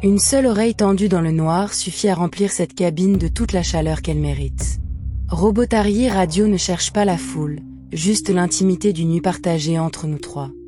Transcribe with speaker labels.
Speaker 1: Une seule oreille tendue dans le noir suffit à remplir cette cabine de toute la chaleur qu'elle mérite. Robotarier Radio ne cherche pas la foule, juste l'intimité d'une nuit partagée entre nous trois.